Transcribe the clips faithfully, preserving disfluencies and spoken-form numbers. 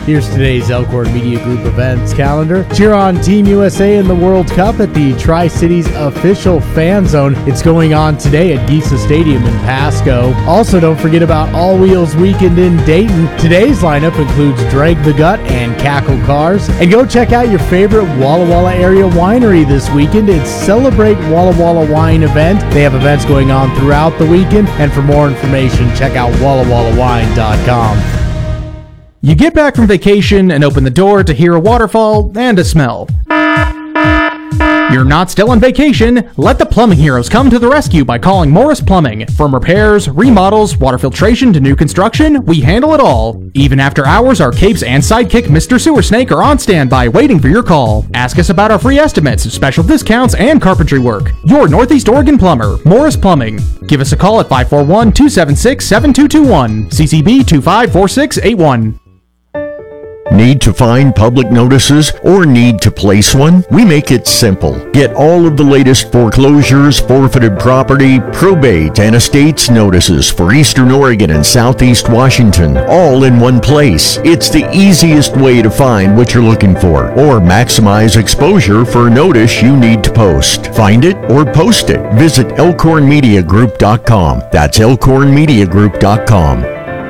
Here's today's Elkhorn Media Group events calendar. Cheer on Team U S A in the World Cup at the Tri-Cities official fan zone. It's going on today at Giesa Stadium in Pasco. Also, don't forget about All Wheels Weekend in Dayton. Today's lineup includes Drag the Gut and Cackle Cars. And go check out your favorite Walla Walla area winery this weekend. It's Celebrate Walla Walla Wine event. They have events going on throughout the weekend. And for more information, check out walla walla wine dot com. You get back from vacation and open the door to hear a waterfall and a smell. You're not still on vacation. Let the plumbing heroes come to the rescue by calling Morris Plumbing. From repairs, remodels, water filtration to new construction, we handle it all. Even after hours, our capes and sidekick Mister Sewer Snake are on standby waiting for your call. Ask us about our free estimates, special discounts, and carpentry work. Your Northeast Oregon plumber, Morris Plumbing. Give us a call at five four one, two seven six, seven two two one, C C B two five four six eight one. Need to find public notices or need to place one? We make it simple. Get all of the latest foreclosures, forfeited property, probate, and estates notices for Eastern Oregon and Southeast Washington, all in one place. It's the easiest way to find what you're looking for or maximize exposure for a notice you need to post. Find it or post it. Visit elkhorn media group dot com. That's elkhorn media group dot com.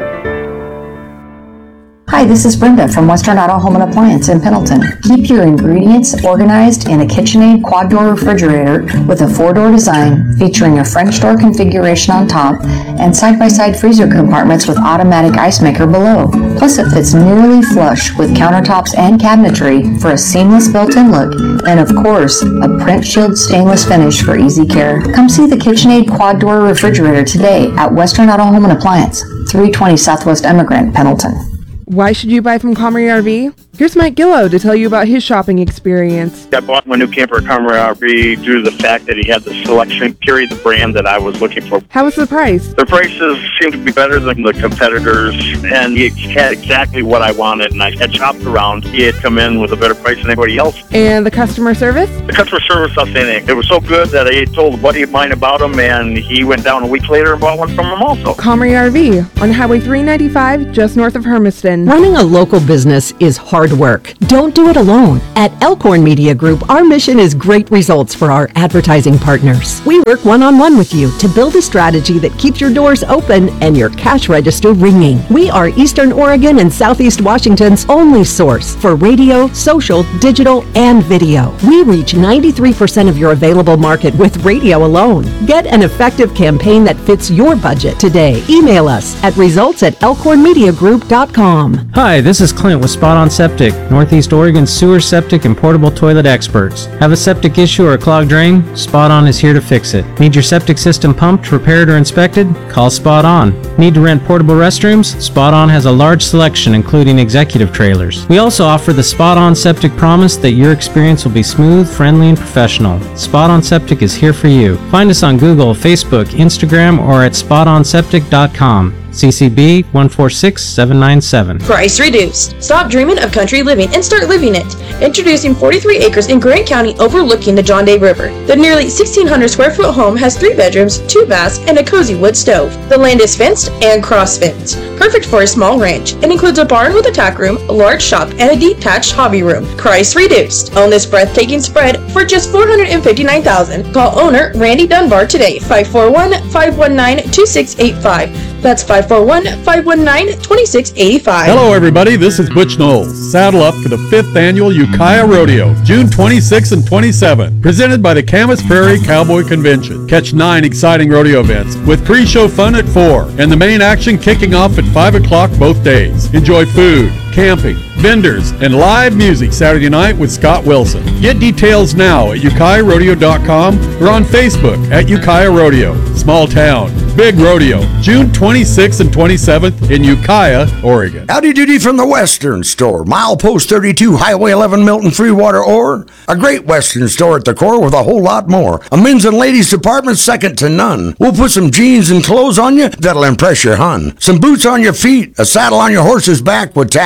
Hi, this is Brenda from Western Auto Home and Appliance in Pendleton. Keep your ingredients organized in a KitchenAid quad-door refrigerator with a four-door design featuring a French door configuration on top and side-by-side freezer compartments with automatic ice maker below. Plus, it fits nearly flush with countertops and cabinetry for a seamless built-in look and, of course, a print shield stainless finish for easy care. Come see the KitchenAid quad-door refrigerator today at Western Auto Home and Appliance, three twenty Southwest Emigrant, Pendleton. Why should you buy from Comrie R V? Here's Mike Gillow to tell you about his shopping experience. I bought my new camper at Comrie R V due to the fact that he had the selection, period, the brand that I was looking for. How was the price? The prices seemed to be better than the competitors, and he had exactly what I wanted, and I had shopped around. He had come in with a better price than anybody else. And the customer service? The customer service, outstanding. It was so good that I told a buddy of mine about him, and he went down a week later and bought one from him also. Comrie R V on Highway three ninety-five, just north of Hermiston. Running a local business is hard work. Don't do it alone. At Elkhorn Media Group, our mission is great results for our advertising partners. We work one-on-one with you to build a strategy that keeps your doors open and your cash register ringing. We are Eastern Oregon and Southeast Washington's only source for radio, social, digital, and video. We reach ninety-three percent of your available market with radio alone. Get an effective campaign that fits your budget today. Email us at results at elkhorn media group dot com. Hi, this is Clint with Spot On Septic, Northeast Oregon's sewer, septic, and portable toilet experts. Have a septic issue or a clogged drain? Spot On is here to fix it. Need your septic system pumped, repaired, or inspected? Call Spot On. Need to rent portable restrooms? Spot On has a large selection, including executive trailers. We also offer the Spot On Septic promise that your experience will be smooth, friendly, and professional. Spot On Septic is here for you. Find us on Google, Facebook, Instagram, or at spot on septic dot com. C C B one four six seven nine seven. Price reduced. Stop dreaming of country living and start living it. Introducing forty-three acres in Grant County overlooking the John Day River. The nearly sixteen hundred square foot home has three bedrooms, two baths, and a cozy wood stove. The land is fenced and cross-fenced. Perfect for a small ranch. It includes a barn with a tack room, a large shop, and a detached hobby room. Price reduced. Own this breathtaking spread for just four hundred fifty-nine thousand dollars. Call owner Randy Dunbar today, five four one, five one nine, two six eight five. That's five four one, five one nine, two six eight five. Hello everybody, this is Butch Knowles. Saddle up for the fifth annual Ukiah Rodeo, June twenty-sixth and twenty-seventh, presented by the Camas Prairie Cowboy Convention. Catch nine exciting rodeo events with pre-show fun at four and the main action kicking off at five o'clock both days. Enjoy food, camping, vendors, and live music Saturday night with Scott Wilson. Get details now at ukiah rodeo dot com or on Facebook at Ukiah Rodeo. Small town, big rodeo, June twenty-sixth and twenty-seventh in Ukiah, Oregon. Howdy doody from the Western Store, milepost thirty-two, Highway eleven, Milton, Freewater, Ore. A great Western store at the core with a whole lot more. A men's and ladies department second to none. We'll put some jeans and clothes on you that'll impress your hun. Some boots on your feet, a saddle on your horse's back with tack.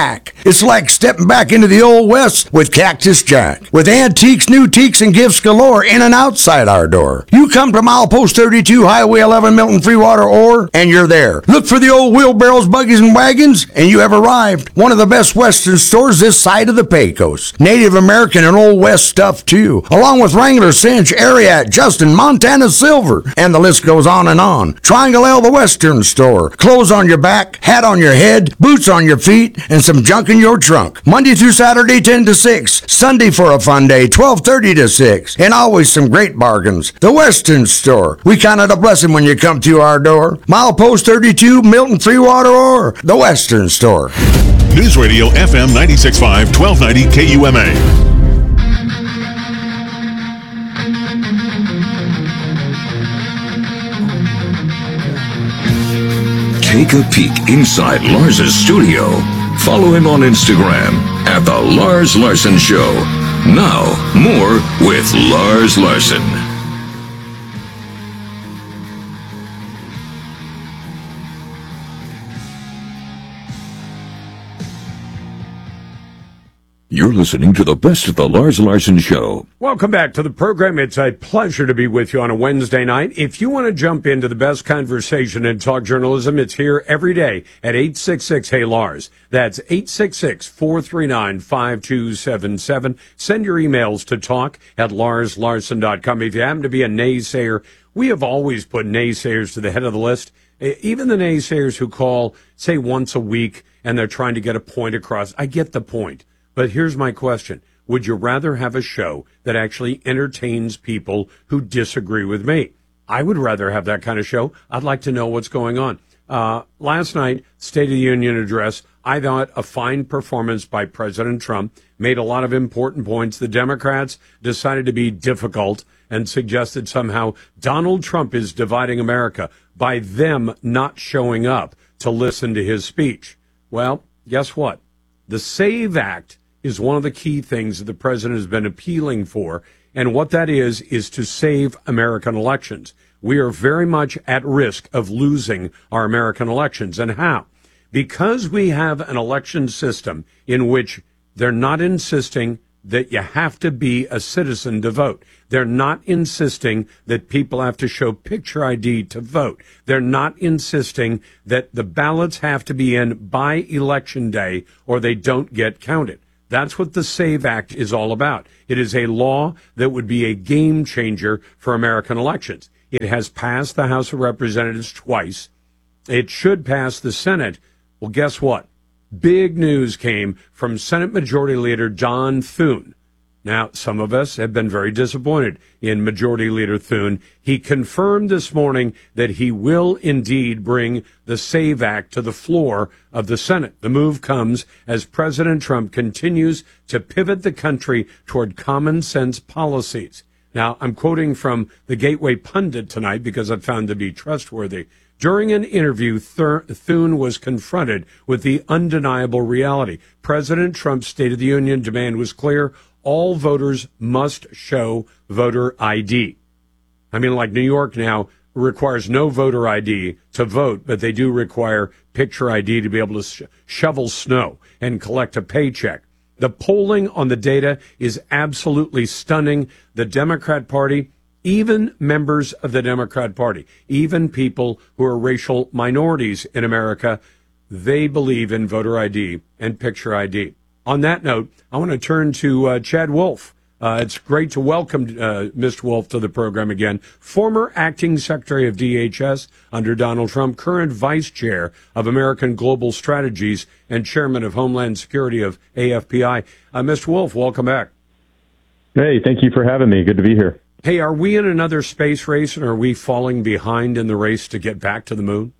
It's like stepping back into the Old West with Cactus Jack. With antiques, new teaks, and gifts galore in and outside our door. You come to Milepost thirty-two, Highway eleven, Milton Freewater, Ore, and you're there. Look for the old wheelbarrows, buggies, and wagons, and you have arrived. One of the best Western stores this side of the Pecos. Native American and Old West stuff, too. Along with Wrangler, Cinch, Ariat, Justin, Montana Silver, and the list goes on and on. Triangle L, the Western store. Clothes on your back, hat on your head, boots on your feet, and some junk in your trunk. Monday through Saturday, ten to six. Sunday for a fun day, twelve thirty to six. And always some great bargains. The Western store. We count it a blessing when you come to our door. Milepost thirty-two, Milton Freewater, or the Western store. News Radio F M ninety-six point five, twelve ninety K U M A. Take a peek inside Lars's studio. Follow him on Instagram at The Lars Larson Show. Now, more with Lars Larson. You're listening to the best of The Lars Larson Show. Welcome back to the program. It's a pleasure to be with you on a Wednesday night. If you want to jump into the best conversation in talk journalism, it's here every day at eight six six, hey Lars. That's eight six six, four three nine, five two seven seven. Send your emails to talk at lars larson dot com. If you happen to be a naysayer, we have always put naysayers to the head of the list. Even the naysayers who call, say, once a week, and they're trying to get a point across. I get the point. But here's my question. Would you rather have a show that actually entertains people who disagree with me? I would rather have that kind of show. I'd like to know what's going on. Uh, last night, State of the Union address, I thought a fine performance by President Trump, made a lot of important points. The Democrats decided to be difficult and suggested somehow Donald Trump is dividing America by them not showing up to listen to his speech. Well, guess what? The SAVE Act is one of the key things that the president has been appealing for. And what that is, is to save American elections. We are very much at risk of losing our American elections. And how? Because we have an election system in which they're not insisting that you have to be a citizen to vote. They're not insisting that people have to show picture I D to vote. They're not insisting that the ballots have to be in by election day or they don't get counted. That's what the SAVE Act is all about. It is a law that would be a game changer for American elections. It has passed the House of Representatives twice. It should pass the Senate. Well, guess what? Big news came from Senate Majority Leader John Thune. Now, some of us have been very disappointed in Majority Leader Thune. He confirmed this morning that he will indeed bring the SAVE Act to the floor of the Senate. The move comes as President Trump continues to pivot the country toward common sense policies. Now, I'm quoting from the Gateway Pundit tonight because I found to be trustworthy. During an interview, Thune was confronted with the undeniable reality. President Trump's State of the Union demand was clear. All voters must show voter I D. I mean, like New York now requires no voter I D to vote, but they do require picture I D to be able to sh- shovel snow and collect a paycheck. The polling on the data is absolutely stunning. The Democrat Party, even members of the Democrat Party, even people who are racial minorities in America, they believe in voter I D and picture I D. On that note, I want to turn to uh, Chad Wolf. Uh, it's great to welcome uh, Mister Wolf to the program again. Former acting secretary of D H S under Donald Trump, current vice chair of American Global Strategies, and chairman of Homeland Security of A F P I. Uh, Mister Wolf, welcome back. Hey, thank you for having me. Good to be here. Hey, are we in another space race, and are we falling behind in the race to get back to the moon?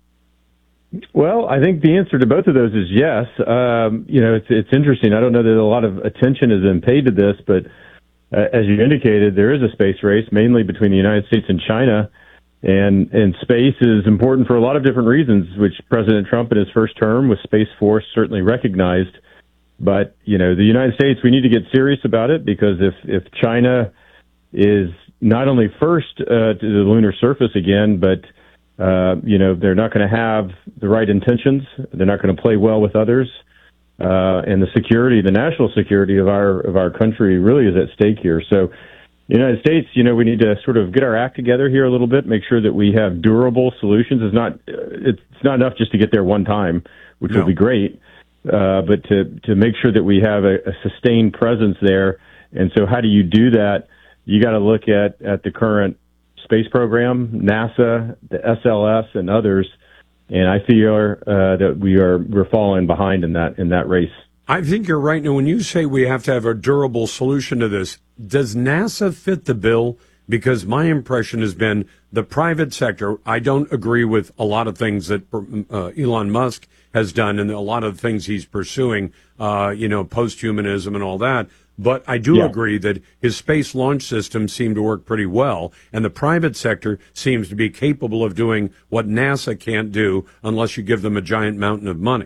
Well, I think the answer to both of those is yes. Um, you know, it's it's interesting. I don't know that a lot of attention has been paid to this, but uh, as you indicated, there is a space race, mainly between the United States and China, and and space is important for a lot of different reasons, which President Trump in his first term with Space Force certainly recognized. But you know, the United States, we need to get serious about it, because if if China is not only first uh, to the lunar surface again, but Uh, you know, they're not going to have the right intentions. They're not going to play well with others. uh, and the security, the national security of our of our country really is at stake here. So, the United States, you know, we need to sort of get our act together here a little bit, make sure that we have durable solutions. It's not it's not enough just to get there one time, which No. will be great, uh, but to to make sure that we have a, a sustained presence there. And so, how do you do that? You got to look at at the current space program, NASA, the S L S, and others. And I feel uh, that we are we're falling behind in that in that race. I think you're right. Now, when you say we have to have a durable solution to this, does NASA fit the bill? Because my impression has been the private sector, I don't agree with a lot of things that uh, Elon Musk has done and a lot of things he's pursuing, uh, you know, post-humanism and all that. But I do Yeah. agree that his space launch systems seem to work pretty well, and the private sector seems to be capable of doing what NASA can't do unless you give them a giant mountain of money.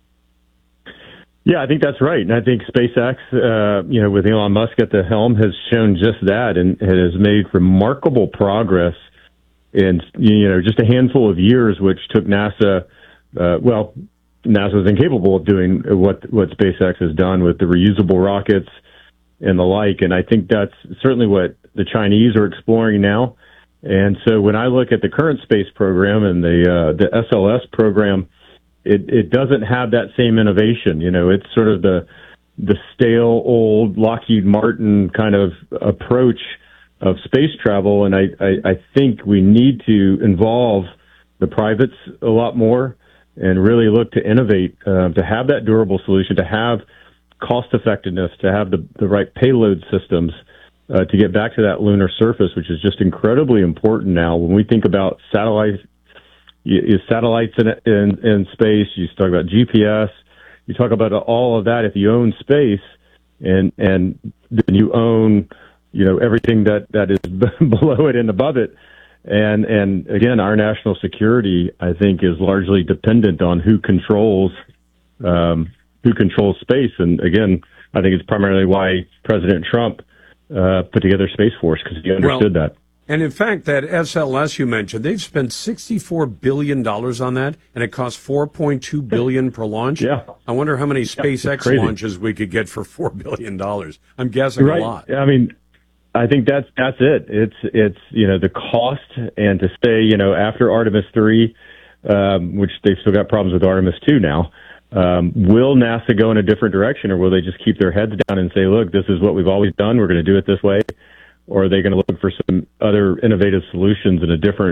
Yeah, I think that's right. And I think SpaceX, uh, you know, with Elon Musk at the helm, has shown just that and has made remarkable progress in, you know, just a handful of years, which took NASA, uh, well, NASA was incapable of doing what, what SpaceX has done with the reusable rockets and the like. And I think that's certainly what the Chinese are exploring now. And so when I look at the current space program and the, uh, the S L S program, It, it doesn't have that same innovation. You know, it's sort of the the stale old Lockheed Martin kind of approach of space travel. And I, I, I think we need to involve the privates a lot more and really look to innovate, uh, to have that durable solution, to have cost effectiveness, to have the, the right payload systems, uh, to get back to that lunar surface, which is just incredibly important now. When we think about satellites, is satellites in, in in space. You talk about G P S. You talk about all of that. If you own space, and and then you own, you know, everything that, that is below it and above it, and and again, our national security, I think, is largely dependent on who controls um, who controls space. And again, I think it's primarily why President Trump uh, put together Space Force, because he understood Well, that. And in fact, that S L S you mentioned, they've spent sixty-four billion dollars on that, and it costs four point two billion dollars per launch. Yeah. I wonder how many Yeah, SpaceX it's crazy. launches we could get for four billion dollars. I'm guessing Right. a lot. I mean, I think that's that's it. It's it's you know the cost, and to say you know after Artemis three, um, which they've still got problems with Artemis two now. Um, will NASA go in a different direction, or will they just keep their heads down and say, "Look, this is what we've always done. We're going to do it this way," or are they going to look for some other innovative solutions in a different